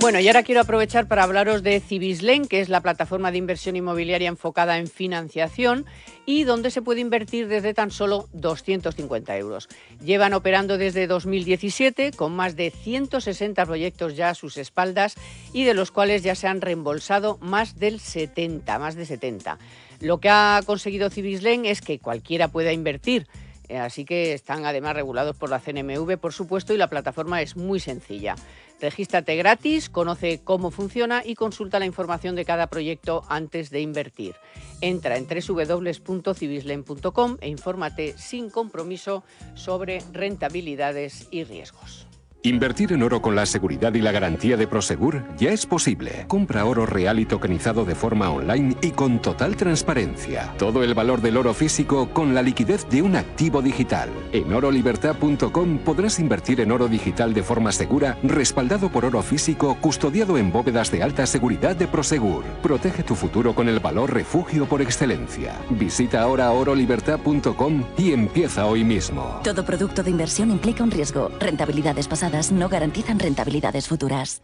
Bueno, y ahora quiero aprovechar para hablaros de Cibislen, que es la plataforma de inversión inmobiliaria enfocada en financiación y donde se puede invertir desde tan solo 250 euros. Llevan operando desde 2017 con más de 160 proyectos ya a sus espaldas y de los cuales ya se han reembolsado más de 70. Lo que ha conseguido Cibislen es que cualquiera pueda invertir. Así que están además regulados por la CNMV, por supuesto, y la plataforma es muy sencilla. Regístrate gratis, conoce cómo funciona y consulta la información de cada proyecto antes de invertir. Entra en www.cibislen.com e infórmate sin compromiso sobre rentabilidades y riesgos. Invertir en oro con la seguridad y la garantía de Prosegur ya es posible. Compra oro real y tokenizado de forma online y con total transparencia. Todo el valor del oro físico con la liquidez de un activo digital. En orolibertad.com podrás invertir en oro digital de forma segura, respaldado por oro físico, custodiado en bóvedas de alta seguridad de Prosegur. Protege tu futuro con el valor refugio por excelencia. Visita ahora orolibertad.com y empieza hoy mismo. Todo producto de inversión implica un riesgo. Rentabilidades pasadas no garantizan rentabilidades futuras.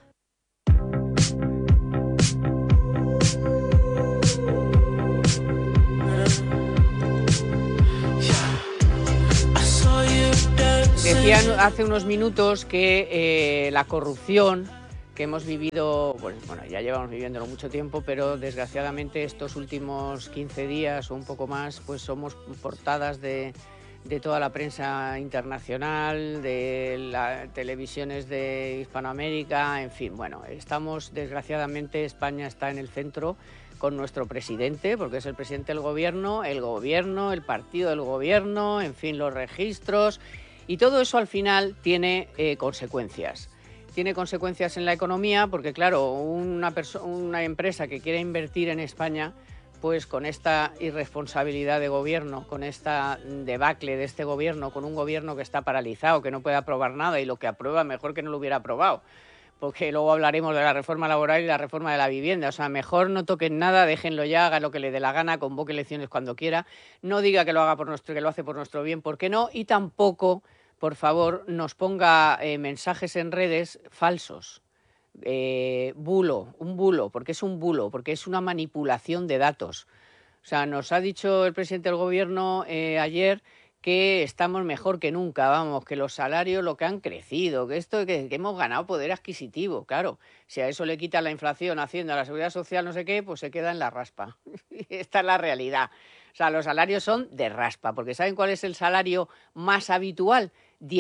Decían hace unos minutos que la corrupción que hemos vivido, bueno, ya llevamos viviéndolo mucho tiempo, pero desgraciadamente estos últimos 15 días o un poco más, pues somos portadas de toda la prensa internacional, de las televisiones de Hispanoamérica, en fin, bueno, estamos, desgraciadamente, España está en el centro con nuestro presidente, porque es el presidente del gobierno, el partido del gobierno, en fin, los registros, y todo eso al final tiene consecuencias. Tiene consecuencias en la economía, porque claro, una empresa que quiera invertir en España, pues con esta irresponsabilidad de gobierno, con esta debacle de este gobierno, con un gobierno que está paralizado, que no puede aprobar nada y lo que aprueba mejor que no lo hubiera aprobado, porque luego hablaremos de la reforma laboral y la reforma de la vivienda. O sea, mejor no toquen nada, déjenlo ya, haga lo que le dé la gana, convoque elecciones cuando quiera, no diga que lo hace por nuestro bien, ¿por qué no? Y tampoco, por favor, nos ponga mensajes en redes falsos. Un bulo, porque es un bulo, porque es una manipulación de datos. O sea, nos ha dicho el presidente del gobierno ayer que estamos mejor que nunca, vamos, que los salarios lo que han crecido, que hemos ganado poder adquisitivo, claro. Si a eso le quita la inflación, Hacienda, la Seguridad Social, no sé qué, pues se queda en la raspa. Esta es la realidad. O sea, los salarios son de raspa, porque ¿saben cuál es el salario más habitual?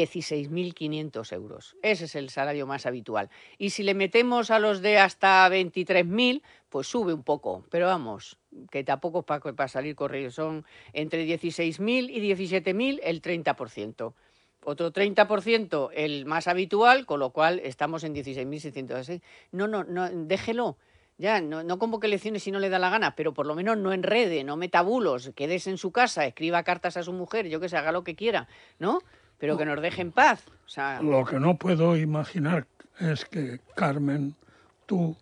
16.500 euros. Ese es el salario más habitual. Y si le metemos a los de hasta 23.000, pues sube un poco. Pero vamos, que tampoco para salir corriendo. Son entre 16.000 y 17.000 el 30%. Otro 30% el más habitual, con lo cual estamos en 16.606. No, déjelo. Ya, no convoque elecciones si no le da la gana, pero por lo menos no enrede, no meta bulos, quédese en su casa, escriba cartas a su mujer, yo que sé, haga lo que quiera, ¿no? Pero que nos deje en paz. O sea, lo que no puedo imaginar es que, Carmen, tú,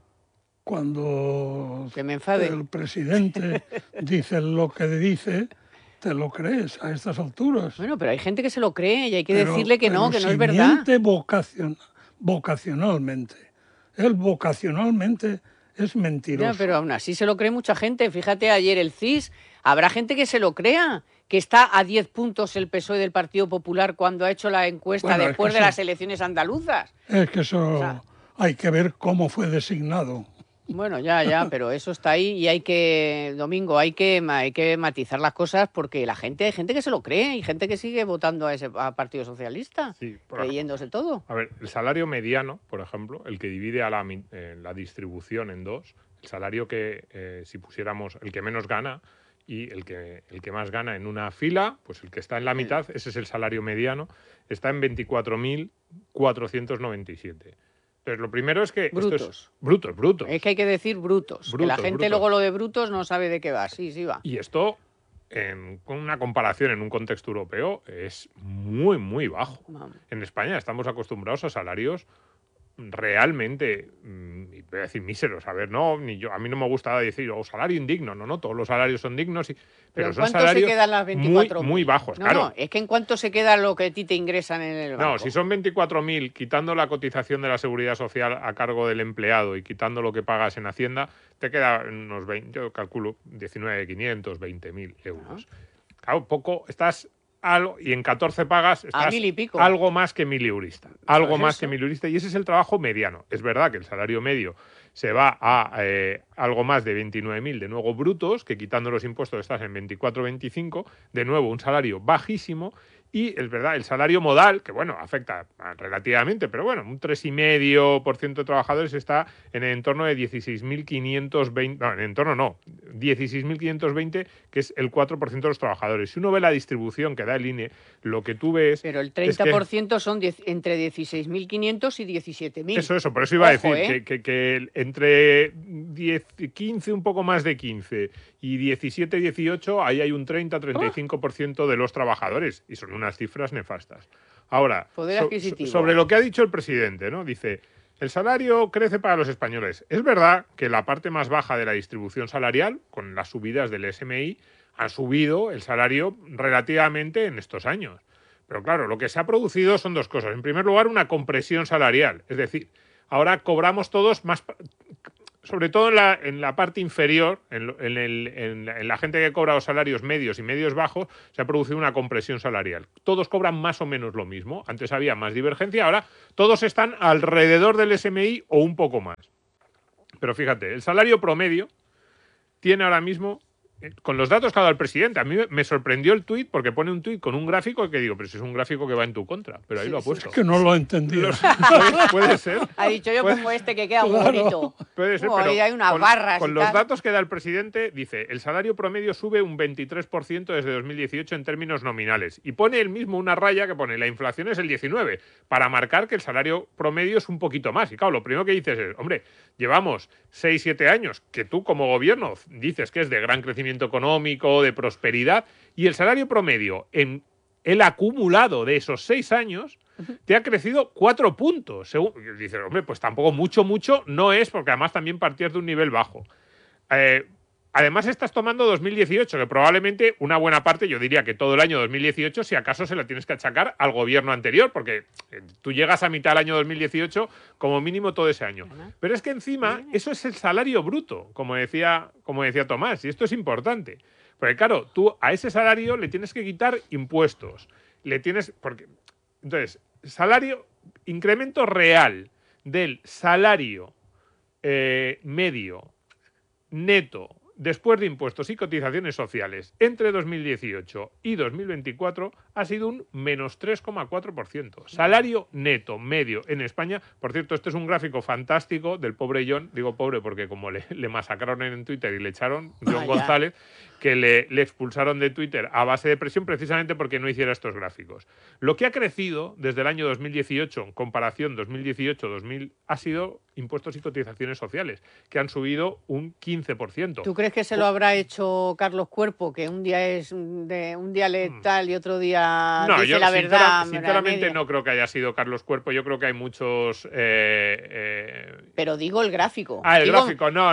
cuando que me enfade. El presidente dice lo que dice, te lo crees a estas alturas. Bueno, pero hay gente que se lo cree y hay que decirle que no es verdad. Miente vocacionalmente. Él vocacionalmente es mentiroso. Ya, pero aún así se lo cree mucha gente. Fíjate, ayer el CIS, habrá gente que se lo crea, que está a 10 puntos el PSOE del Partido Popular cuando ha hecho la encuesta después de las elecciones andaluzas. Es que eso hay que ver cómo fue designado. Bueno, ya, pero eso está ahí y hay que matizar las cosas porque hay gente que se lo cree y gente que sigue votando a Partido Socialista, sí, creyéndose todo. A ver, el salario mediano, por ejemplo, el que divide a la distribución en dos, el salario que, si pusiéramos el que menos gana y el que más gana en una fila, pues el que está en la mitad, ese es el salario mediano, está en 24.497. Pero lo primero es que brutos. Esto es brutos. Es que hay que decir brutos, que la gente luego lo de brutos no sabe de qué va. Sí va. Y esto, con una comparación en un contexto europeo, es muy, muy bajo. En España estamos acostumbrados a salarios realmente, voy a decir míseros, a ver, no, ni yo, a mí no me gusta decir salario indigno, no, todos los salarios son dignos, pero son salarios se quedan las 24.000? muy bajos, no, claro. No, es que en cuánto se queda lo que a ti te ingresan en el banco. No, si son 24.000, quitando la cotización de la Seguridad Social a cargo del empleado y quitando lo que pagas en Hacienda, te queda unos 20, yo calculo 19.500, 20.000 euros. Claro, poco, estás algo, y en 14 pagas estás 1.000 y pico. Algo más que miliurista. Algo Pues más eso. que miliurista, y ese es el trabajo mediano. Es verdad que el salario medio se va a algo más de 29.000, de nuevo brutos, que quitando los impuestos estás en 24, 25, de nuevo un salario bajísimo. Y es verdad, el salario modal, que bueno, afecta relativamente, pero bueno, un 3,5% de trabajadores está en el entorno de 16.520, no, en el entorno no, 16.520, que es el 4% de los trabajadores. Si uno ve la distribución que da el INE, lo que tú ves... Pero el 30% son entre 16.500 y 17.000. Eso, por eso iba a decir ¿eh? que entre 15, un poco más de 15 y 17, 18, ahí hay un 30-35% de los trabajadores, y son unas cifras nefastas. Ahora, Poder adquisitivo. sobre lo que ha dicho el presidente, ¿no? Dice, el salario crece para los españoles. Es verdad que la parte más baja de la distribución salarial, con las subidas del SMI, ha subido el salario relativamente en estos años. Pero claro, lo que se ha producido son dos cosas. En primer lugar, una compresión salarial. Es decir, ahora cobramos todos más... Sobre todo en la parte inferior, en la gente que cobra los salarios medios y medios bajos, se ha producido una compresión salarial. Todos cobran más o menos lo mismo. Antes había más divergencia, ahora todos están alrededor del SMI o un poco más. Pero fíjate, el salario promedio tiene ahora mismo, con los datos que ha dado el presidente, a mí me sorprendió el tuit porque pone un tuit con un gráfico que digo, pero si es un gráfico que va en tu contra, pero ahí lo ha puesto. Es que no lo he entendido. Puede ser. Ha dicho, yo pongo este que queda muy bonito. Puede ser, Oh, pero ahí hay unas barras con y los tal. datos que da el presidente, dice, el salario promedio sube un 23% desde 2018 en términos nominales. Y pone él mismo una raya que pone, la inflación es el 19%, para marcar que el salario promedio es un poquito más. Y claro, lo primero que dices es, hombre, llevamos 6-7 años que tú como gobierno dices que es de gran crecimiento económico, de prosperidad, y el salario promedio en el acumulado de esos 6 años te ha crecido 4 puntos. Dices, hombre, pues tampoco mucho no es, porque además también partías de un nivel bajo. Además estás tomando 2018, que probablemente una buena parte, yo diría que todo el año 2018, si acaso se la tienes que achacar al gobierno anterior, porque tú llegas a mitad del año 2018 como mínimo todo ese año. Pero es que encima eso es el salario bruto, como decía Tomás, y esto es importante. Porque claro, tú a ese salario le tienes que quitar impuestos. Entonces, incremento real del salario medio neto después de impuestos y cotizaciones sociales entre 2018 y 2024 ha sido un menos 3,4%. Salario neto medio en España. Por cierto, este es un gráfico fantástico del pobre John, digo pobre porque como le masacraron en Twitter y le echaron, John González, que le expulsaron de Twitter a base de presión precisamente porque no hiciera estos gráficos. Lo que ha crecido desde el año 2018, en comparación 2018-2000, ha sido impuestos y cotizaciones sociales, que han subido un 15%. ¿Tú crees que se lo habrá hecho Carlos Cuerpo, que un día es un día letal y otro día no, dice yo la verdad? sinceramente no creo que haya sido Carlos Cuerpo. Yo creo que hay muchos... Pero digo el gráfico. El gráfico, no.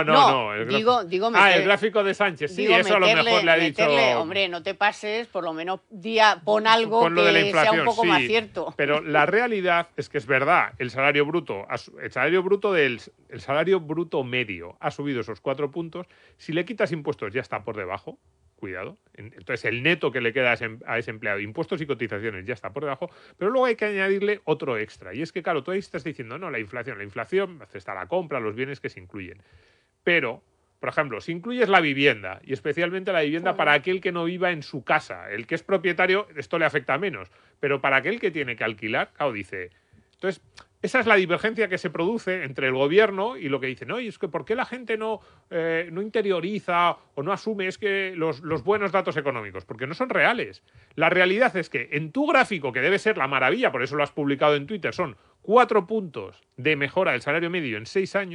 El gráfico de Sánchez, sí, eso a lo mejor le ha dicho... Hombre, no te pases, por lo menos pon algo con lo de la que inflación, sea un poco sí, más cierto. Pero la realidad es que es verdad, el salario bruto medio ha subido esos 4 puntos. Si le quitas impuestos ya está por debajo, cuidado. Entonces el neto que le queda a ese empleado, impuestos y cotizaciones, ya está por debajo, pero luego hay que añadirle otro extra. Y es que, claro, tú ahí estás diciendo, no, la inflación, está la compra, los bienes que se incluyen. Pero, por ejemplo, si incluyes la vivienda, y especialmente la vivienda para aquel que no viva en su casa, el que es propietario, esto le afecta menos, pero para aquel que tiene que alquilar, claro, dice... Entonces, esa es la divergencia que se produce entre el gobierno y lo que dice, no, y es que ¿por qué la gente no interioriza o no asume los buenos datos económicos? Porque no son reales. La realidad es que en tu gráfico, que debe ser la maravilla, por eso lo has publicado en Twitter, son 4 puntos de mejora del salario medio en 6 años,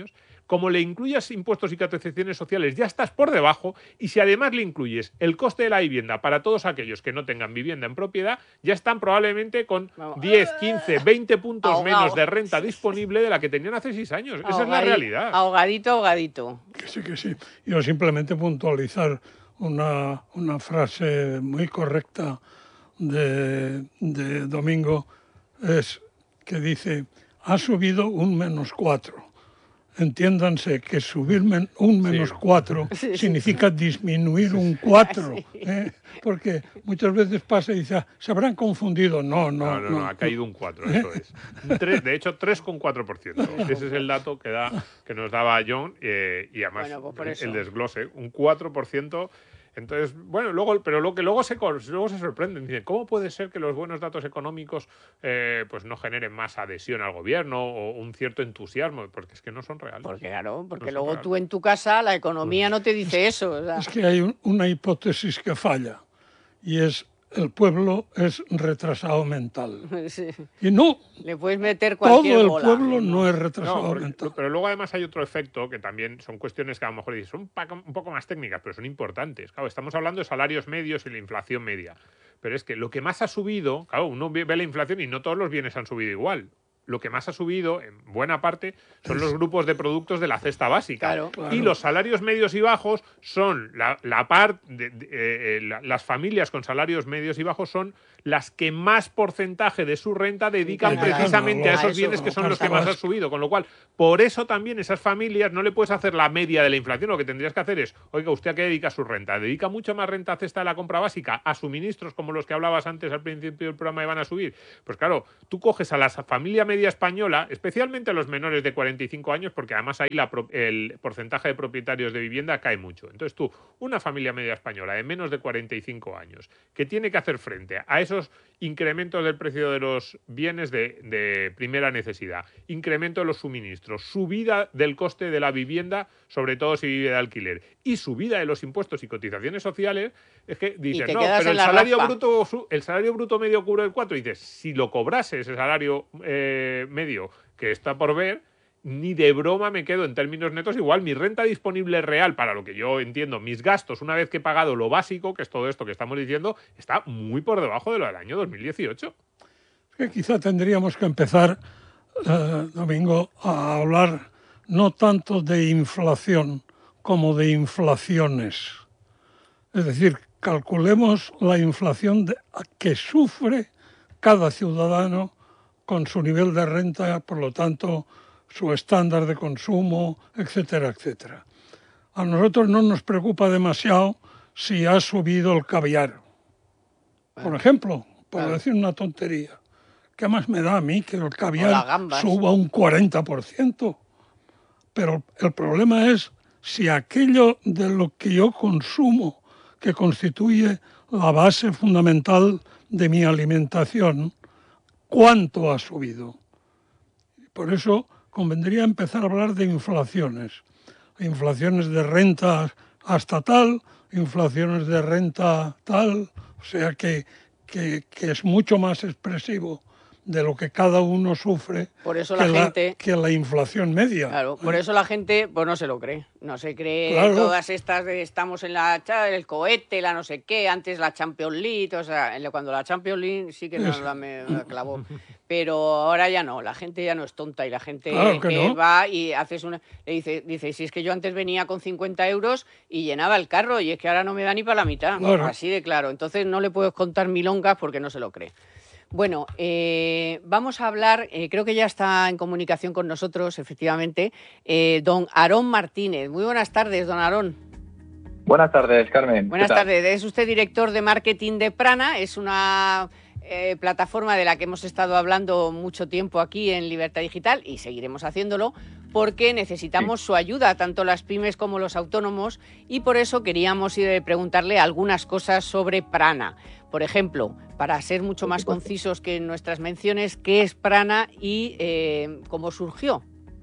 como le incluyas impuestos y cotizaciones sociales, ya estás por debajo, y si además le incluyes el coste de la vivienda para todos aquellos que no tengan vivienda en propiedad, ya están probablemente con 10, 15, 20 puntos menos de renta disponible de la que tenían hace 6 años. Esa es la realidad. Ahogadito. Que sí. Yo simplemente puntualizar una frase muy correcta de Domingo, es que dice: ha subido un -4. Entiéndanse que subir un -4 significa disminuir un 4, porque muchas veces pasa y dice, se habrán confundido. No, ha caído un 4, eso es. De hecho, 3,4%. Ese es el dato que nos daba John, y además pues el desglose, un 4%. Entonces, bueno, luego se sorprenden. Dicen, ¿cómo puede ser que los buenos datos económicos pues no generen más adhesión al gobierno o un cierto entusiasmo? Porque es que no son reales. Porque luego tú en tu casa, la economía no te dice eso. O sea. Es que hay una hipótesis que falla, y es: el pueblo es retrasado mental. Sí. Y no, le puedes meter cualquier todo el pueblo no es retrasado mental. Pero luego además hay otro efecto que también son cuestiones que a lo mejor son un poco más técnicas, pero son importantes. Claro, estamos hablando de salarios medios y la inflación media. Pero es que lo que más ha subido, claro, uno ve la inflación y no todos los bienes han subido igual. Lo que más ha subido, en buena parte, son los grupos de productos de la cesta básica. Claro. Y los salarios medios y bajos son las familias con salarios medios y bajos son las que más porcentaje de su renta dedican precisamente a esos bienes que son los que más han subido. Con lo cual, por eso también esas familias no le puedes hacer la media de la inflación. Lo que tendrías que hacer es, oiga, ¿usted a qué dedica su renta? ¿Dedica mucho más renta a cesta de la compra básica, a suministros como los que hablabas antes al principio del programa y van a subir? Pues claro, tú coges a la familia media española, especialmente a los menores de 45 años, porque además ahí el porcentaje de propietarios de vivienda cae mucho. Entonces tú, una familia media española de menos de 45 años, que tiene que hacer frente a esos incrementos del precio de los bienes de primera necesidad, incremento de los suministros, subida del coste de la vivienda, sobre todo si vive de alquiler, y subida de los impuestos y cotizaciones sociales, es que dicen, no, pero el salario bruto medio cubre el 4, y dices, si lo cobrase ese salario medio que está por ver, ni de broma me quedo en términos netos igual. Mi renta disponible real, para lo que yo entiendo, mis gastos, una vez que he pagado lo básico, que es todo esto que estamos diciendo, está muy por debajo de lo del año 2018. Que quizá tendríamos que empezar, Domingo, a hablar no tanto de inflación como de inflaciones. Es decir, calculemos la inflación que sufre cada ciudadano con su nivel de renta, por lo tanto, su estándar de consumo, etcétera, etcétera. A nosotros no nos preocupa demasiado si ha subido el caviar. Por ejemplo, por decir una tontería. ¿Qué más me da a mí que el caviar suba un 40%? Pero el problema es si aquello de lo que yo consumo, que constituye la base fundamental de mi alimentación, ¿cuánto ha subido? Por eso convendría empezar a hablar de inflaciones. Inflaciones de renta hasta tal, inflaciones de renta tal, o sea que es mucho más expresivo de lo que cada uno sufre. Por eso que la inflación media. Claro, por eso la gente pues no se lo cree. No se cree todas estas de estamos en el cohete, la no sé qué, antes la Champions League, o sea, cuando la Champions League sí que nos la clavó. Pero ahora ya no, la gente ya no es tonta y la gente va y le dice, si es que yo antes venía con 50 euros y llenaba el carro y es que ahora no me da ni para la mitad, así de claro. Entonces no le puedo contar milongas porque no se lo cree. Bueno, vamos a hablar, creo que ya está en comunicación con nosotros, efectivamente, don Aarón Martínez. Muy buenas tardes, don Aarón. Buenas tardes, Carmen. Buenas tardes. Es usted director de marketing de Prana, es una plataforma de la que hemos estado hablando mucho tiempo aquí en Libertad Digital y seguiremos haciéndolo porque necesitamos su ayuda, tanto las pymes como los autónomos, y por eso queríamos preguntarle algunas cosas sobre Prana. Por ejemplo, para ser mucho más concisos que en nuestras menciones, ¿qué es Prana y cómo surgió?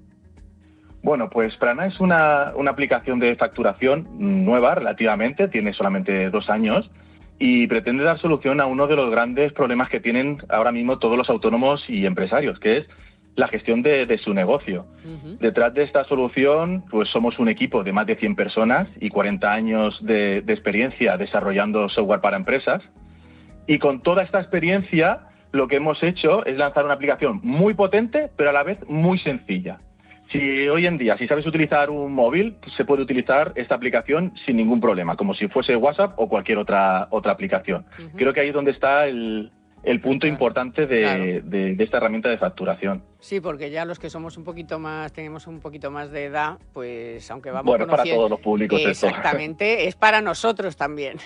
Bueno, pues Prana es una aplicación de facturación nueva relativamente, tiene solamente 2 años y pretende dar solución a uno de los grandes problemas que tienen ahora mismo todos los autónomos y empresarios, que es la gestión de su negocio. Detrás de esta solución, pues somos un equipo de más de 100 personas y 40 años de experiencia desarrollando software para empresas. Y con toda esta experiencia, lo que hemos hecho es lanzar una aplicación muy potente, pero a la vez muy sencilla. Si hoy en día, si sabes utilizar un móvil, pues se puede utilizar esta aplicación sin ningún problema, como si fuese WhatsApp o cualquier otra aplicación. Creo que ahí es donde está el punto importante de esta herramienta de facturación. Sí, porque ya los que somos un poquito más, tenemos un poquito más de edad, pues aunque vamos bueno, para todos los públicos exactamente, es para nosotros también.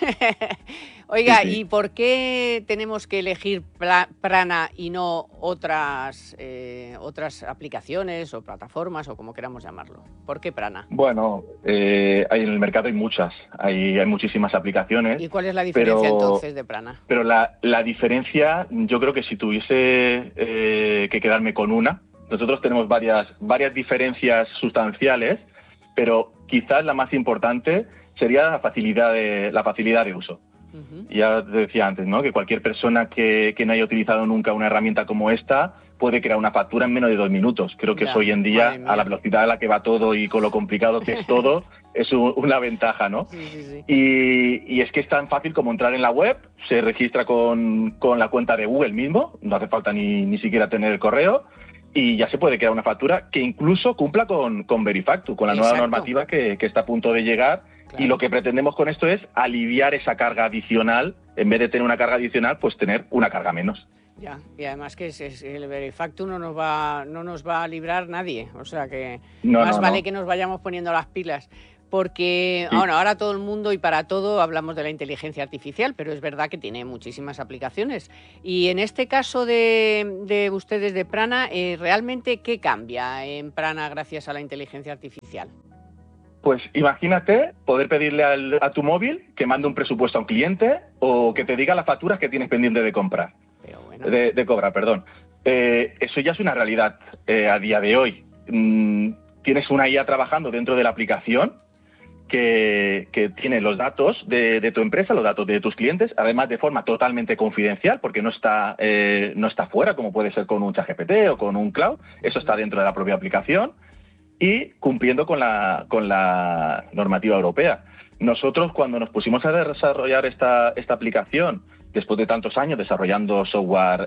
Oiga, sí. ¿Y por qué tenemos que elegir Prana y no otras aplicaciones o plataformas o como queramos llamarlo? ¿Por qué Prana? Bueno, en el mercado hay muchas, hay muchísimas aplicaciones. ¿Y cuál es la diferencia entonces de Prana? Pero la diferencia, yo creo que si tuviese que quedarme con una, nosotros tenemos varias diferencias sustanciales, pero quizás la más importante sería la facilidad de uso. Ya te decía antes, ¿no? Que cualquier persona que no haya utilizado nunca una herramienta como esta puede crear una factura en menos de 2 minutos. Creo que eso hoy en día, a la velocidad a la que va todo y con lo complicado que es todo, es una ventaja, ¿no? Sí. Y es que es tan fácil como entrar en la web, se registra con la cuenta de Google mismo, no hace falta ni siquiera tener el correo, y ya se puede crear una factura que incluso cumpla con Verifactu, con la nueva normativa que está a punto de llegar. Claro. Y lo que pretendemos con esto es aliviar esa carga adicional. En vez de tener una carga adicional, pues tener una carga menos. Ya, y además que el Verifactu no nos va a librar nadie. O sea que más vale que nos vayamos poniendo las pilas. Porque bueno, ahora todo el mundo y para todo hablamos de la inteligencia artificial, pero es verdad que tiene muchísimas aplicaciones. Y en este caso de ustedes de Prana, ¿realmente qué cambia en Prana gracias a la inteligencia artificial? Pues imagínate poder pedirle a tu móvil que mande un presupuesto a un cliente o que te diga las facturas que tienes pendiente de comprar. Pero bueno. De cobrar, perdón. Eso ya es una realidad a día de hoy. Tienes una IA trabajando dentro de la aplicación que tiene los datos de tu empresa, los datos de tus clientes, además de forma totalmente confidencial, porque no está fuera, como puede ser con un ChatGPT o con un cloud. Eso está dentro de la propia aplicación y cumpliendo con la normativa europea. Nosotros, cuando nos pusimos a desarrollar esta aplicación, después de tantos años desarrollando software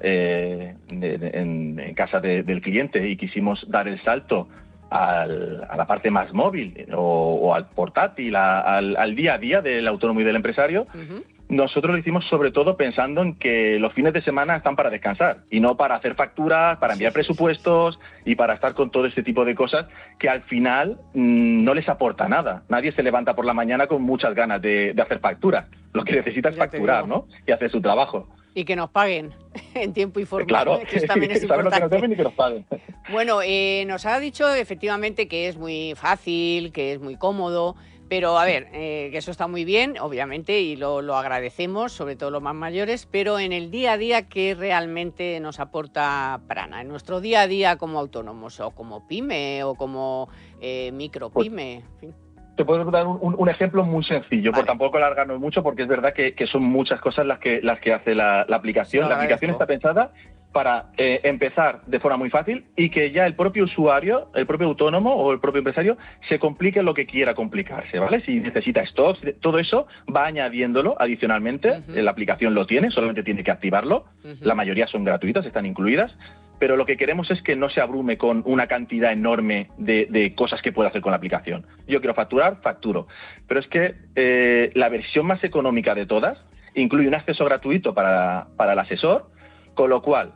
en casa del cliente, y quisimos dar el salto a la parte más móvil o al portátil, al día a día del autónomo y del empresario, nosotros lo hicimos sobre todo pensando en que los fines de semana están para descansar y no para hacer facturas, para enviar presupuestos y para estar con todo este tipo de cosas que al final no les aporta nada. Nadie se levanta por la mañana con muchas ganas de hacer facturas. Lo que necesita es facturar, ¿no? Y hacer su trabajo. Y que nos paguen en tiempo y forma. Claro, que eso también es importante. Lo que nos deben y que nos paguen. Bueno, nos ha dicho efectivamente que es muy fácil, que es muy cómodo, pero a ver, que eso está muy bien, obviamente, y lo agradecemos, sobre todo los más mayores, pero en el día a día, ¿qué realmente nos aporta Prana? En nuestro día a día como autónomos, o como pyme, o como micropyme, en fin. Te puedo dar un ejemplo muy sencillo, por tampoco alargarnos mucho, porque es verdad que son muchas cosas las que hace la aplicación. La aplicación está pensada para empezar de forma muy fácil y que ya el propio usuario, el propio autónomo o el propio empresario se complique lo que quiera complicarse, ¿vale? Si necesita stocks, todo eso va añadiéndolo adicionalmente. La aplicación lo tiene, solamente tiene que activarlo. La mayoría son gratuitas, están incluidas. Pero lo que queremos es que no se abrume con una cantidad enorme de cosas que puede hacer con la aplicación. Yo quiero facturar, facturo. Pero es que la versión más económica de todas incluye un acceso gratuito para el asesor, con lo cual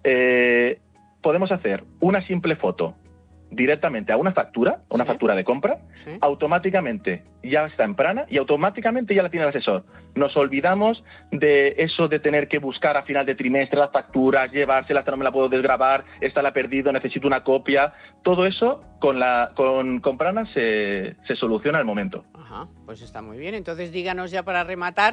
podemos hacer una simple foto directamente a una factura, factura de compra, automáticamente ya está en Prana y automáticamente ya la tiene el asesor. Nos olvidamos de eso de tener que buscar a final de trimestre las facturas, llevárselas, esta no me la puedo desgravar, esta la he perdido, necesito una copia. Todo eso con Prana se soluciona al momento. Ajá, pues está muy bien. Entonces díganos ya para rematar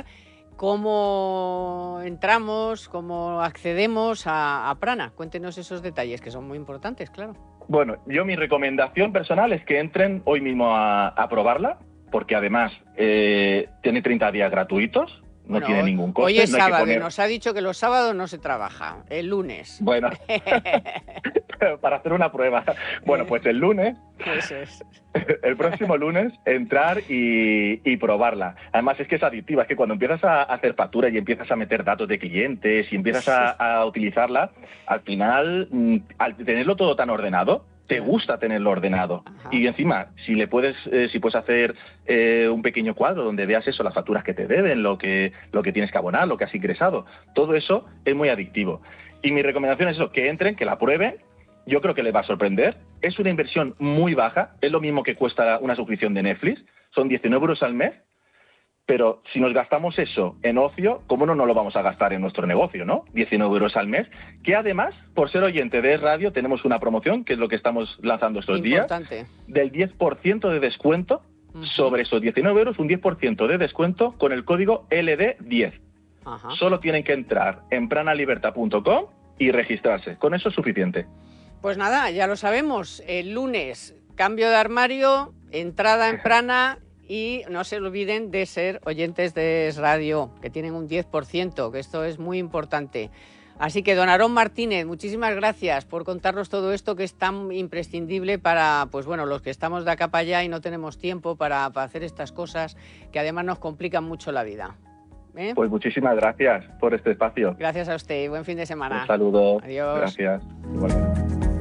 cómo entramos, cómo accedemos a Prana. Cuéntenos esos detalles que son muy importantes, claro. Bueno, yo mi recomendación personal es que entren hoy mismo a probarla, porque además tiene 30 días gratuitos. no tiene ningún coste. Hoy es no hay que sábado, poner... nos ha dicho que los sábados no se trabaja, el lunes. Bueno, para hacer una prueba. Bueno, pues el lunes, Eso es. el próximo lunes, entrar y probarla. Además es que es adictiva, es que cuando empiezas a hacer facturas y empiezas a meter datos de clientes y empiezas a utilizarla, al final, al tenerlo todo tan ordenado, te gusta tenerlo ordenado. Ajá. Y encima, si puedes hacer un pequeño cuadro donde veas eso, las facturas que te deben, lo que tienes que abonar, lo que has ingresado, todo eso es muy adictivo. Y mi recomendación es eso, que entren, que la prueben. Yo creo que les va a sorprender. Es una inversión muy baja, es lo mismo que cuesta una suscripción de Netflix, son 19 euros al mes. Pero si nos gastamos eso en ocio, ¿cómo no lo vamos a gastar en nuestro negocio, no? 19 euros al mes, que además, por ser oyente de Radio, tenemos una promoción, que es lo que estamos lanzando estos días, del 10% de descuento sobre esos 19 euros, un 10% de descuento con el código LD10. Ajá. Solo tienen que entrar en pranalibertad.com y registrarse. Con eso es suficiente. Pues nada, ya lo sabemos. El lunes, cambio de armario, entrada en Prana... Y no se olviden de ser oyentes de Es Radio, que tienen un 10%, que esto es muy importante. Así que, don Aarón Martínez, muchísimas gracias por contarnos todo esto que es tan imprescindible para, pues bueno, los que estamos de acá para allá y no tenemos tiempo para hacer estas cosas que además nos complican mucho la vida. Pues muchísimas gracias por este espacio. Gracias a usted y buen fin de semana. Un saludo. Adiós. Gracias. Igualmente.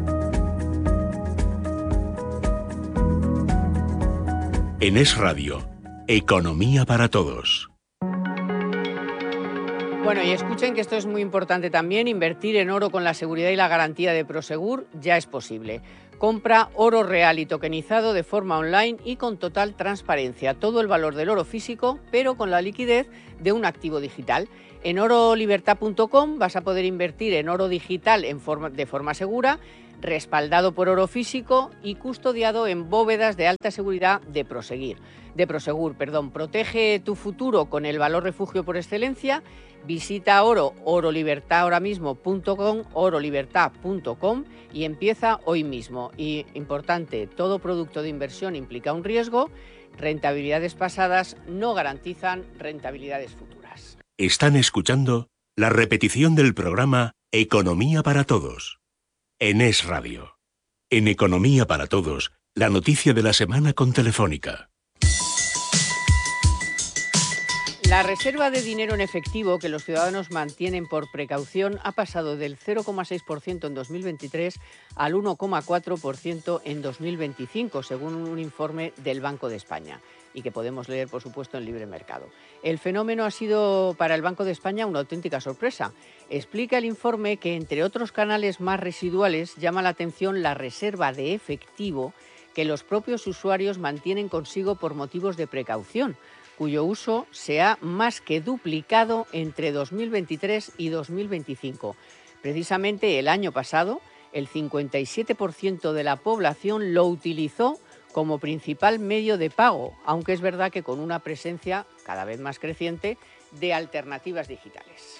En Es Radio, Economía para Todos. Bueno, y escuchen que esto es muy importante también, invertir en oro con la seguridad y la garantía de Prosegur ya es posible. Compra oro real y tokenizado de forma online y con total transparencia. Todo el valor del oro físico, pero con la liquidez de un activo digital. En orolibertad.com vas a poder invertir en oro digital de forma segura, respaldado por oro físico y custodiado en bóvedas de alta seguridad de Prosegur. Protege tu futuro con el valor refugio por excelencia. Visita orolibertadahoramismo.com y empieza hoy mismo. Y importante, todo producto de inversión implica un riesgo. Rentabilidades pasadas no garantizan rentabilidades futuras. Están escuchando la repetición del programa Economía para Todos en Es Radio. En Economía para Todos, la noticia de la semana con Telefónica. La reserva de dinero en efectivo que los ciudadanos mantienen por precaución ha pasado del 0,6% en 2023 al 1,4% en 2025, según un informe del Banco de España, y que podemos leer, por supuesto, en Libre Mercado. El fenómeno ha sido para el Banco de España una auténtica sorpresa. Explica el informe que, entre otros canales más residuales, llama la atención la reserva de efectivo que los propios usuarios mantienen consigo por motivos de precaución, cuyo uso se ha más que duplicado entre 2023 y 2025. Precisamente el año pasado, el 57% de la población lo utilizó como principal medio de pago, aunque es verdad que con una presencia cada vez más creciente de alternativas digitales.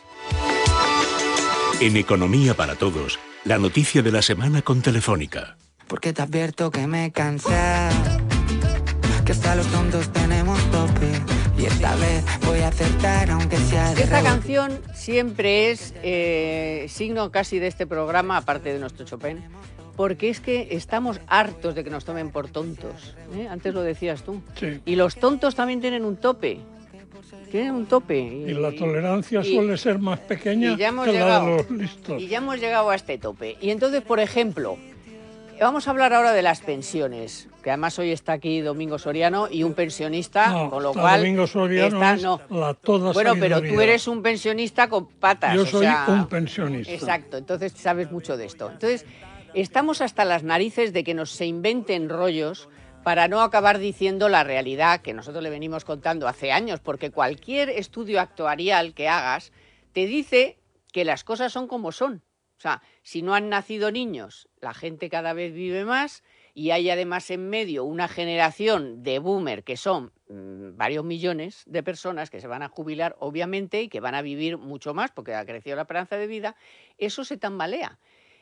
En Economía para Todos, la noticia de la semana con Telefónica. Porque te advierto que me cansé, que hasta los tontos tenemos tope, y esta vez voy a acertar aunque sea de Esta rebote. canción siempre es signo casi de este programa, aparte de nuestro Chopin, porque es que estamos hartos de que nos tomen por tontos, ¿eh? Antes lo decías tú. Sí. Y los tontos también tienen un tope. Tienen un tope. Y la tolerancia suele ser más pequeña que la de los listos. Y ya hemos llegado a este tope. Y entonces, por ejemplo, vamos a hablar ahora de las pensiones, que además hoy está aquí Domingo Soriano y un pensionista, No, con lo cual... Domingo Soriano es la toda Bueno, pero sabiduría. tú eres un pensionista con patas. Yo soy o sea, un pensionista. Exacto, entonces sabes mucho de esto. Entonces, estamos hasta las narices de que se inventen rollos para no acabar diciendo la realidad que nosotros le venimos contando hace años, porque cualquier estudio actuarial que hagas te dice que las cosas son como son. O sea, si no han nacido niños, la gente cada vez vive más y hay además en medio una generación de boomer que son varios millones de personas que se van a jubilar, obviamente, y que van a vivir mucho más porque ha crecido la esperanza de vida. Eso se tambalea.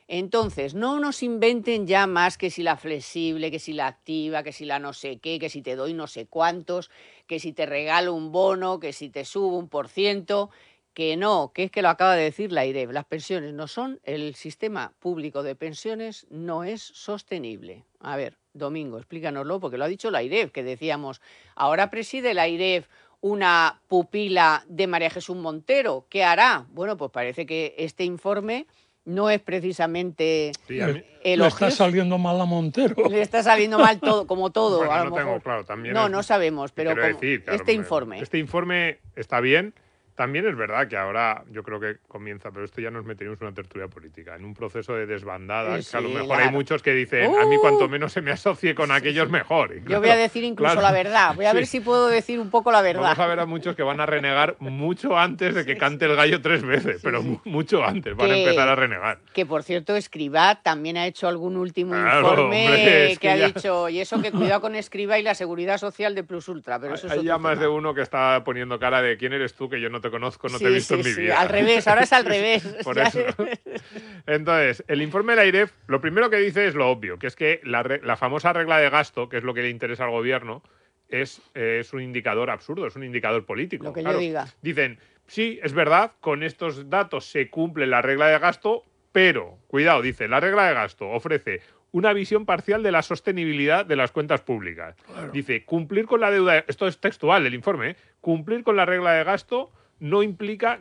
Entonces, no nos inventen ya más que si la flexible, que si la activa, que si la no sé qué, que si te doy no sé cuántos, que si te regalo un bono, que si te subo 1%, que no, que es que lo acaba de decir la AIREF, las pensiones no son, el sistema público de pensiones no es sostenible. A ver, Domingo, explícanoslo, porque lo ha dicho la AIREF, que decíamos, ahora preside la AIREF una pupila de María Jesús Montero, ¿qué hará? Bueno, pues parece que este informe no es precisamente elogioso. Le está saliendo mal a Montero. Le está saliendo mal todo, como todo. Bueno, a lo no mejor. tengo claro, también no sabemos, pero decir, claro, este informe. Este informe está bien. También es verdad que ahora yo creo que comienza, pero esto ya nos meteríamos en una tertulia política, en un proceso de desbandada, sí, que a lo mejor claro. hay muchos que dicen, a mí cuanto menos se me asocie con aquellos mejor. Y claro, yo voy a decir incluso la verdad, voy a ver si puedo decir un poco la verdad. Vamos a ver a muchos que van a renegar mucho antes de que cante el gallo 3 veces, pero mucho antes van a empezar a renegar. Que por cierto, Escrivá también ha hecho algún último informe hombre, que ha dicho, y eso que cuidado con Escrivá y la seguridad social de Plus Ultra, pero eso es hay ya más tema. de uno que está poniendo cara de quién eres tú, que yo no te conozco, no te he visto en mi vida. Al revés, ahora es al revés. Por eso. Entonces, el informe de la AIREF, lo primero que dice es lo obvio, que es que la famosa regla de gasto, que es lo que le interesa al gobierno, es un indicador absurdo, es un indicador político. Lo que yo diga. Dicen, sí, es verdad, con estos datos se cumple la regla de gasto, pero, cuidado, dice, la regla de gasto ofrece una visión parcial de la sostenibilidad de las cuentas públicas. Claro. Dice, cumplir con la deuda, esto es textual del informe, cumplir con la regla de gasto no implica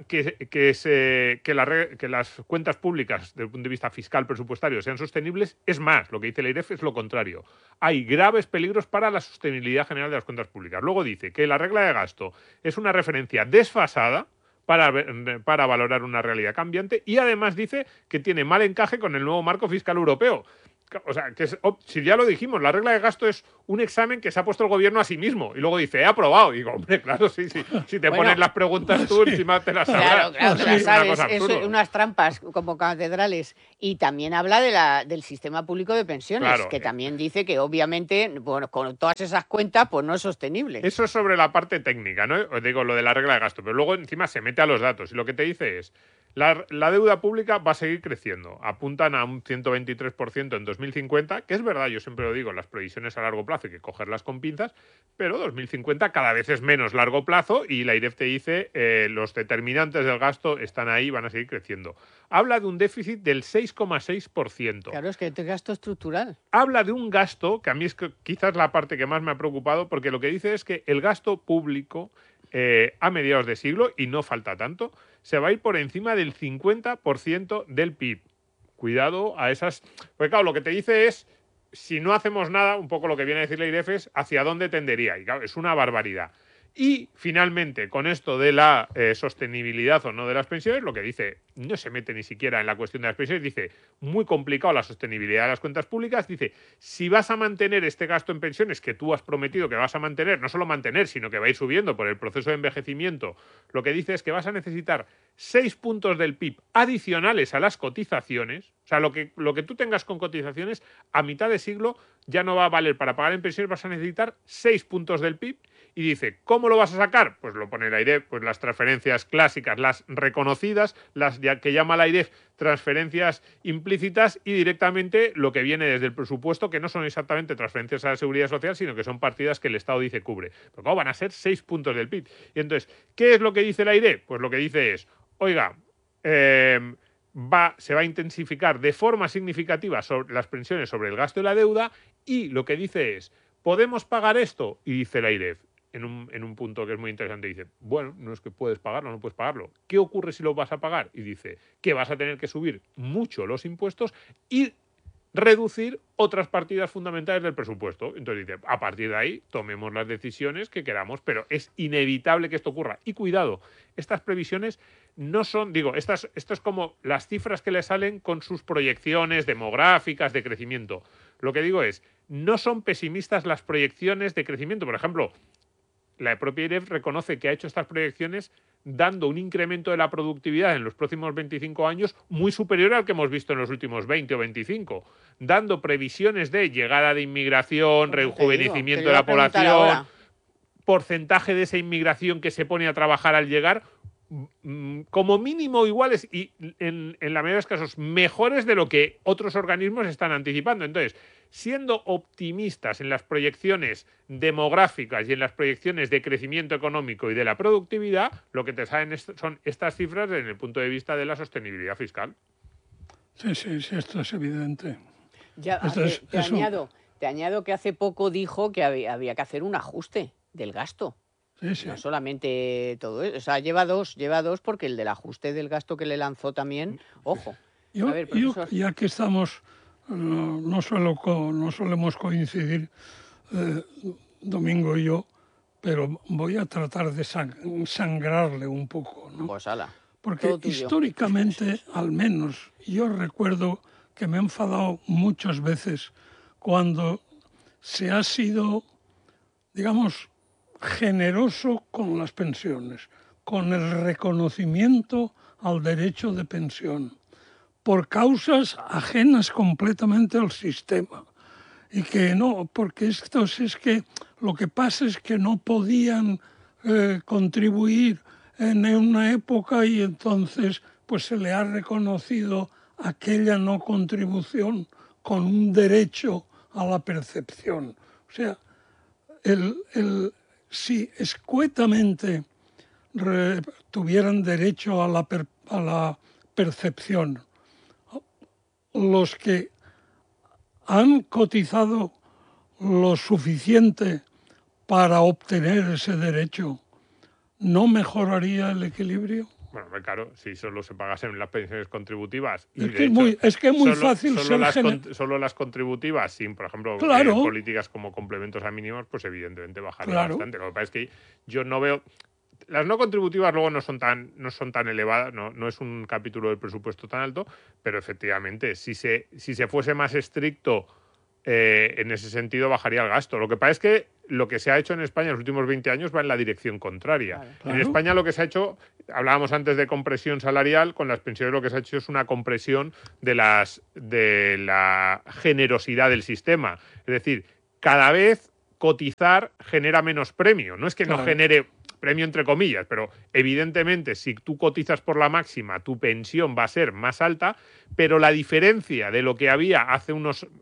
que las cuentas públicas, desde el punto de vista fiscal presupuestario, sean sostenibles. Es más, lo que dice la AIREF es lo contrario. Hay graves peligros para la sostenibilidad general de las cuentas públicas. Luego dice que la regla de gasto es una referencia desfasada para valorar una realidad cambiante y además dice que tiene mal encaje con el nuevo marco fiscal europeo. O sea, si ya lo dijimos, la regla de gasto es un examen que se ha puesto el gobierno a sí mismo y luego dice, he aprobado. Y digo, hombre, claro, sí. Si te pones las preguntas tú, encima te las sabrás. Claro, te las sabes. Es unas trampas como catedrales. Y también habla del sistema público de pensiones, que también dice que obviamente, bueno, con todas esas cuentas, pues no es sostenible. Eso es sobre la parte técnica, ¿no? Os digo, lo de la regla de gasto. Pero luego encima se mete a los datos y lo que te dice es, la deuda pública va a seguir creciendo. Apuntan a un 123% en 2050, que es verdad, yo siempre lo digo, las previsiones a largo plazo hay que cogerlas con pinzas, pero 2050 cada vez es menos largo plazo y la AIREF te dice los determinantes del gasto están ahí y van a seguir creciendo. Habla de un déficit del 6,6%. Claro, es que es gasto estructural. Habla de un gasto, que a mí es quizás la parte que más me ha preocupado, porque lo que dice es que el gasto público a mediados de siglo, y no falta tanto, se va a ir por encima del 50% del PIB. Cuidado a esas... Porque claro, lo que te dice es, si no hacemos nada, un poco lo que viene a decir la AIREF es hacia dónde tendería. Y claro, es una barbaridad. Y finalmente, con esto de la sostenibilidad o no de las pensiones, lo que dice, no se mete ni siquiera en la cuestión de las pensiones, dice, muy complicado la sostenibilidad de las cuentas públicas, dice, si vas a mantener este gasto en pensiones que tú has prometido que vas a mantener, no solo mantener, sino que va a ir subiendo por el proceso de envejecimiento, lo que dice es que vas a necesitar 6 puntos del PIB adicionales a las cotizaciones, o sea, lo que tú tengas con cotizaciones, a mitad de siglo ya no va a valer para pagar en pensiones, vas a necesitar 6 puntos del PIB. Y dice, ¿cómo lo vas a sacar? Pues lo pone la AIREF, pues las transferencias clásicas, las reconocidas, las que llama la AIREF transferencias implícitas y directamente lo que viene desde el presupuesto, que no son exactamente transferencias a la seguridad social, sino que son partidas que el Estado dice cubre. Pero ¿cómo van a ser 6 puntos del PIB? Y entonces, ¿qué es lo que dice la AIREF? Pues lo que dice es, oiga, se va a intensificar de forma significativa sobre las pensiones sobre el gasto y la deuda y lo que dice es, ¿podemos pagar esto? Y dice la AIREF, en un punto que es muy interesante, dice, bueno, no es que puedes pagarlo, no puedes pagarlo. ¿Qué ocurre si lo vas a pagar? Y dice que vas a tener que subir mucho los impuestos y reducir otras partidas fundamentales del presupuesto. Entonces dice, a partir de ahí tomemos las decisiones que queramos, pero es inevitable que esto ocurra. Y cuidado, estas previsiones no son, esto es como las cifras que le salen con sus proyecciones demográficas de crecimiento. Lo que digo es, no son pesimistas las proyecciones de crecimiento. Por ejemplo, la propia AIREF reconoce que ha hecho estas proyecciones dando un incremento de la productividad en los próximos 25 años muy superior al que hemos visto en los últimos 20 o 25, dando previsiones de llegada de inmigración, rejuvenecimiento de la población, porcentaje de esa inmigración que se pone a trabajar al llegar como mínimo iguales y en la mayoría de los casos mejores de lo que otros organismos están anticipando. Entonces, siendo optimistas en las proyecciones demográficas y en las proyecciones de crecimiento económico y de la productividad, lo que te salen son estas cifras desde el punto de vista de la sostenibilidad fiscal. Sí, esto es evidente. Ya, te añado que hace poco dijo que había que hacer un ajuste del gasto. Sí. No solamente todo eso. O sea, lleva dos porque el del ajuste del gasto que le lanzó también, ojo. Yo, ya que estamos, no solemos coincidir, Domingo y yo, pero voy a tratar de sangrarle un poco, ¿no? Pues ala. Porque históricamente, al menos, yo recuerdo que me he enfadado muchas veces cuando se ha sido, digamos, generoso con las pensiones, con el reconocimiento al derecho de pensión, por causas ajenas completamente al sistema. Y que no, porque estos es que lo que pasa es que no podían contribuir en una época y entonces pues se le ha reconocido aquella no contribución con un derecho a la percepción. O sea, si escuetamente tuvieran derecho a la percepción los que han cotizado lo suficiente para obtener ese derecho, ¿no mejoraría el equilibrio? Bueno, claro, si solo se pagasen las pensiones contributivas. Es que es muy fácil solo las contributivas, sin, por ejemplo, políticas como complementos a mínimos, pues evidentemente bajaría bastante. Lo que pasa es que yo no veo... Las no contributivas luego no son tan elevadas, no es un capítulo del presupuesto tan alto, pero efectivamente, si se fuese más estricto en ese sentido, bajaría el gasto. Lo que pasa es que lo que se ha hecho en España en los últimos 20 años va en la dirección contraria. Claro. En España lo que se ha hecho, hablábamos antes de compresión salarial, con las pensiones lo que se ha hecho es una compresión de la generosidad del sistema. Es decir, cada vez cotizar genera menos premio. No es que no genere premio entre comillas, pero evidentemente si tú cotizas por la máxima, tu pensión va a ser más alta, pero la diferencia de lo que había hace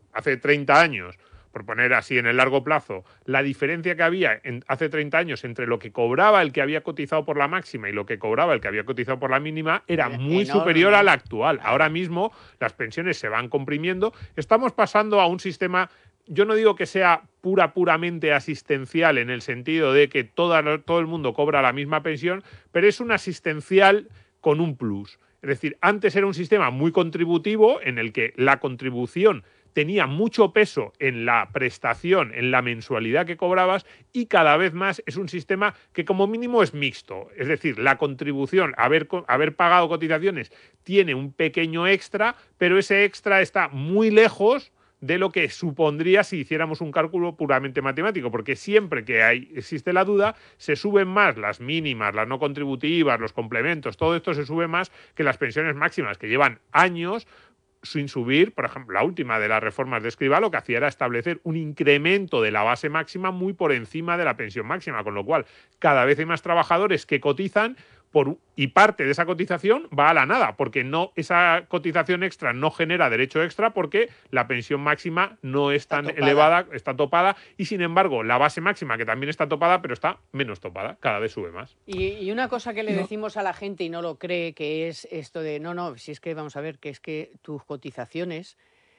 30 años, por poner así en el largo plazo, la diferencia que había hace 30 años entre lo que cobraba el que había cotizado por la máxima y lo que cobraba el que había cotizado por la mínima era muy superior a la actual. Ahora mismo las pensiones se van comprimiendo, estamos pasando a un sistema... Yo no digo que sea puramente asistencial en el sentido de que todo el mundo cobra la misma pensión, pero es un asistencial con un plus. Es decir, antes era un sistema muy contributivo en el que la contribución tenía mucho peso en la prestación, en la mensualidad que cobrabas, y cada vez más es un sistema que como mínimo es mixto. Es decir, la contribución, haber pagado cotizaciones, tiene un pequeño extra, pero ese extra está muy lejos de lo que supondría si hiciéramos un cálculo puramente matemático, porque siempre que existe la duda, se suben más las mínimas, las no contributivas, los complementos, todo esto se sube más que las pensiones máximas, que llevan años sin subir. Por ejemplo, la última de las reformas de Escrivá lo que hacía era establecer un incremento de la base máxima muy por encima de la pensión máxima, con lo cual cada vez hay más trabajadores que cotizan y parte de esa cotización va a la nada, porque esa cotización extra no genera derecho extra porque la pensión máxima no es tan elevada, está topada, y sin embargo la base máxima, que también está topada, pero está menos topada, cada vez sube más. Y una cosa que le decimos a la gente y no lo cree, que es esto de, si es que vamos a ver, que es que tus cotizaciones,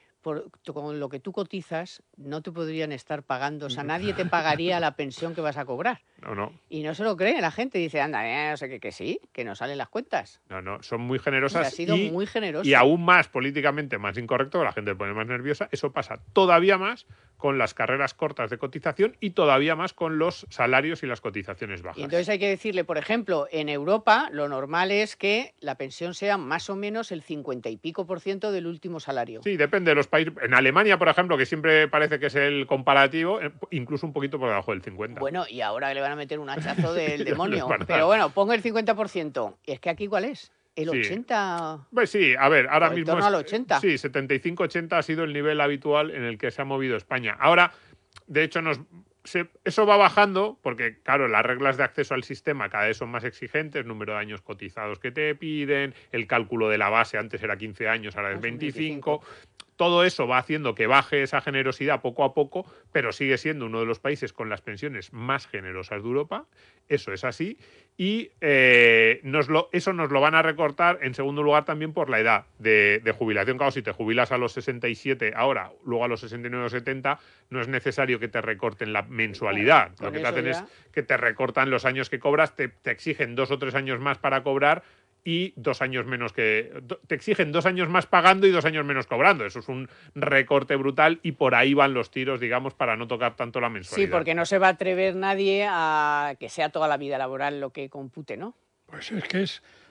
con lo que tú cotizas, no te podrían estar pagando. O sea, nadie te pagaría la pensión que vas a cobrar. No. Y no se lo cree la gente. Dice, anda, no sé qué, que sí, que no salen las cuentas. No, son muy generosas. Ha sido muy generoso. Y aún más políticamente más incorrecto, que la gente se pone más nerviosa. Eso pasa todavía más con las carreras cortas de cotización y todavía más con los salarios y las cotizaciones bajas. Y entonces hay que decirle, por ejemplo, en Europa lo normal es que la pensión sea más o menos el 50 y pico % del último salario. Sí, depende de los países. En Alemania, por ejemplo, que siempre parece que es el comparativo, incluso un poquito por debajo del 50. Bueno, y ahora le van a meter un hachazo del demonio. Pero bueno, pongo el 50%. ¿Y es que aquí cuál es? ¿El 80%? Pues sí, a ver, ahora mismo... mismo... ¿En torno al 80%? Sí, 75-80 ha sido el nivel habitual en el que se ha movido España. Ahora, de hecho, eso va bajando porque, claro, las reglas de acceso al sistema cada vez son más exigentes, número de años cotizados que te piden, el cálculo de la base antes era 15 años, ahora es 25. Todo eso va haciendo que baje esa generosidad poco a poco, pero sigue siendo uno de los países con las pensiones más generosas de Europa. Eso es así. Y eso nos lo van a recortar, en segundo lugar, también por la edad de jubilación. Claro, si te jubilas a los 67 ahora, luego a los 69 o 70, no es necesario que te recorten la mensualidad. Lo que te hacen es que te recortan los años que cobras, te exigen 2 o 3 años más para cobrar y 2 años menos te exigen 2 años más pagando y 2 años menos cobrando. Eso es un recorte brutal y por ahí van los tiros, digamos, para no tocar tanto la mensualidad. Sí, porque no se va a atrever nadie a que sea toda la vida laboral lo que compute, ¿no? Pues es que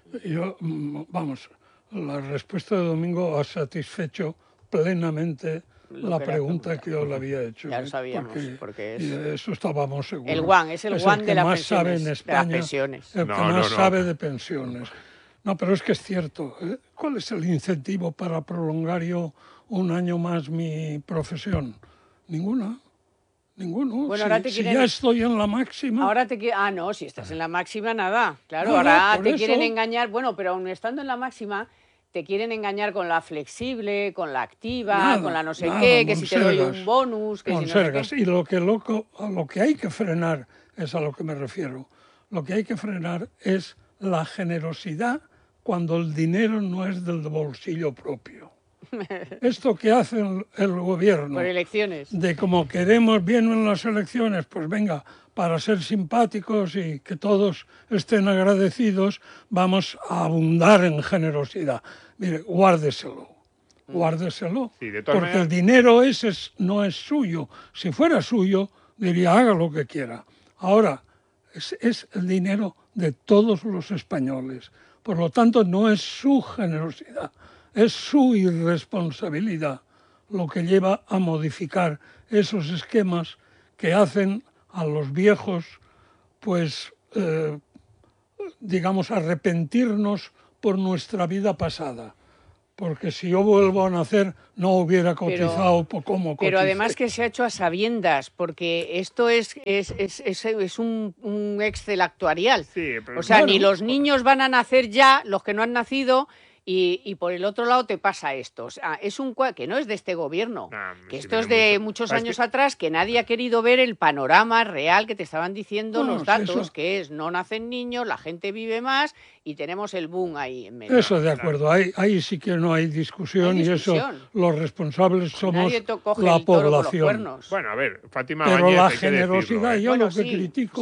la respuesta de Domingo ha satisfecho plenamente la pregunta que yo le había hecho. Ya lo sabíamos, porque y de eso estábamos seguros. El guan, es el guan de las pensiones. Sabe en España, de las pensiones. El que más sabe de pensiones. No, pero es que es cierto. ¿Cuál es el incentivo para prolongar yo un año más mi profesión? Ninguno. Bueno, si ya estoy en la máxima. Ahora no, si estás en la máxima, nada. Claro, ahora te quieren engañar. Bueno, pero aun estando en la máxima, te quieren engañar con la flexible, con la activa, con la no sé qué, que si te doy un bonus, que si no sé qué. Y lo que hay que frenar, es a lo que me refiero, lo que hay que frenar es la generosidad cuando el dinero no es del bolsillo propio. Esto que hace el gobierno, por elecciones, de como queremos bien en las elecciones, pues venga, para ser simpáticos y que todos estén agradecidos, vamos a abundar en generosidad. Mire, guárdeselo, sí, porque el dinero ese no es suyo. Si fuera suyo, diría, haga lo que quiera. Ahora, es el dinero de todos los españoles. Por lo tanto, no es su generosidad, es su irresponsabilidad lo que lleva a modificar esos esquemas que hacen a los viejos, pues, digamos, arrepentirnos por nuestra vida pasada. Porque si yo vuelvo a nacer, no hubiera cotizado como coticé. Pero además que se ha hecho a sabiendas, porque esto es un Excel actuarial. Sí, o sea, ni los niños van a nacer ya, los que no han nacido, y por el otro lado te pasa esto. O sea, es que no es de este gobierno, que esto es de muchos años atrás, que nadie ha querido ver el panorama real que te estaban diciendo los datos, que es no nacen niños, la gente vive más y tenemos el boom ahí en medio. Eso de acuerdo, ahí sí que no hay discusión, y eso los responsables somos la población. Bueno, a ver, Fátima Pero Báñez, la generosidad, yo lo que critico,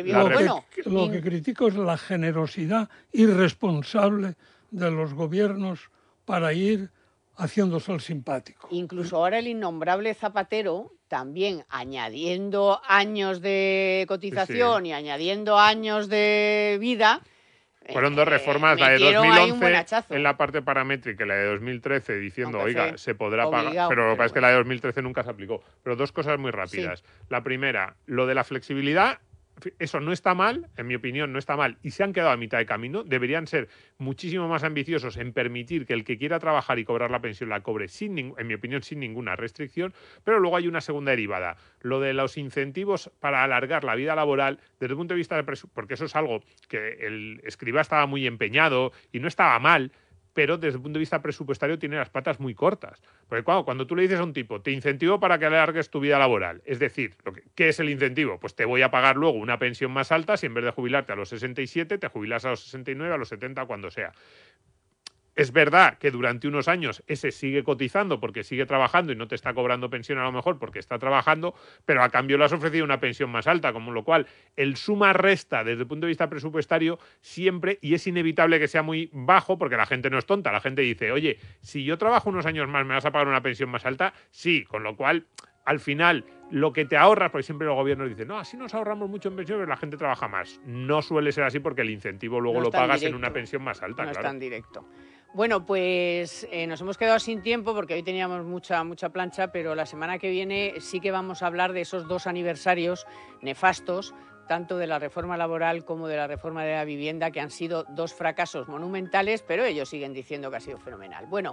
lo que critico es la generosidad irresponsable de los gobiernos para ir haciéndose el simpático. Incluso ahora el innombrable Zapatero, también añadiendo años de cotización y añadiendo años de vida. Fueron 2 reformas, la de 2011 en la parte paramétrica y la de 2013 diciendo, oiga, se podrá pagar, pero lo que pasa es que la de 2013 nunca se aplicó. Pero 2 cosas muy rápidas. Sí. La primera, lo de la flexibilidad. Eso no está mal, en mi opinión no está mal, y se han quedado a mitad de camino. Deberían ser muchísimo más ambiciosos en permitir que el que quiera trabajar y cobrar la pensión la cobre, en mi opinión, sin ninguna restricción. Pero luego hay una segunda derivada, lo de los incentivos para alargar la vida laboral desde el punto de vista porque eso es algo que el Escrivá estaba muy empeñado y no estaba mal, pero desde el punto de vista presupuestario tiene las patas muy cortas. Porque cuando tú le dices a un tipo, te incentivo para que alargues tu vida laboral, es decir, ¿qué es el incentivo? Pues te voy a pagar luego una pensión más alta si en vez de jubilarte a los 67, te jubilas a los 69, a los 70, cuando sea. Es verdad que durante unos años ese sigue cotizando porque sigue trabajando y no te está cobrando pensión a lo mejor porque está trabajando, pero a cambio le has ofrecido una pensión más alta, con lo cual el suma-resta desde el punto de vista presupuestario siempre, y es inevitable que sea muy bajo porque la gente no es tonta, la gente dice, oye, si yo trabajo unos años más, ¿me vas a pagar una pensión más alta? Sí, con lo cual al final lo que te ahorras, porque siempre los gobiernos dicen, no, así nos ahorramos mucho en pensión, pero la gente trabaja más. No suele ser así porque el incentivo luego lo pagas en una pensión más alta. No claro. Es tan directo. Bueno, pues nos hemos quedado sin tiempo porque hoy teníamos mucha plancha, pero la semana que viene sí que vamos a hablar de esos 2 aniversarios nefastos, tanto de la reforma laboral como de la reforma de la vivienda, que han sido 2 fracasos monumentales, pero ellos siguen diciendo que ha sido fenomenal. Bueno,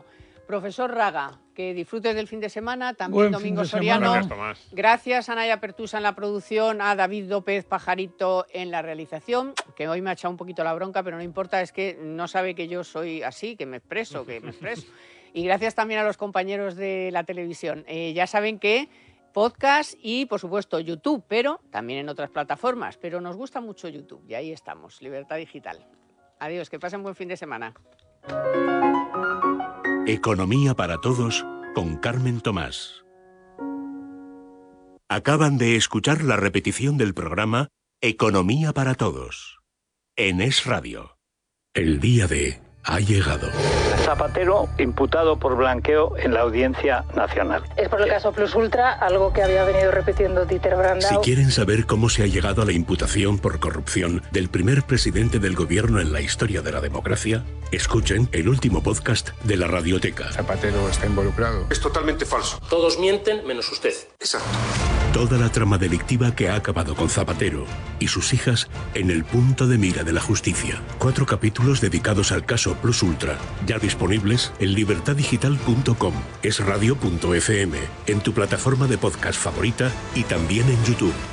Profesor Raga, que disfrutes del fin de semana, también Domingo Soriano. Gracias, Tomás. Gracias a Naya Pertusa en la producción, a David López Pajarito en la realización, que hoy me ha echado un poquito la bronca, pero no importa, es que no sabe que yo soy así, que me expreso. Y gracias también a los compañeros de la televisión. Ya saben que podcast y, por supuesto, YouTube, pero también en otras plataformas. Pero nos gusta mucho YouTube y ahí estamos, Libertad Digital. Adiós, que pasen buen fin de semana. Economía para Todos con Carmen Tomás. Acaban de escuchar la repetición del programa Economía para Todos en Es Radio. El día D ha llegado. Zapatero imputado por blanqueo en la Audiencia Nacional. Es por el caso Plus Ultra, algo que había venido repitiendo Dieter Brandau. Si quieren saber cómo se ha llegado a la imputación por corrupción del primer presidente del gobierno en la historia de la democracia, escuchen el último podcast de la Radioteca. Zapatero está involucrado. Es totalmente falso. Todos mienten menos usted. Exacto. Toda la trama delictiva que ha acabado con Zapatero y sus hijas en el punto de mira de la justicia. 4 capítulos dedicados al caso Plus Ultra, ya disponibles en libertaddigital.com, esradio.fm, en tu plataforma de podcast favorita y también en YouTube.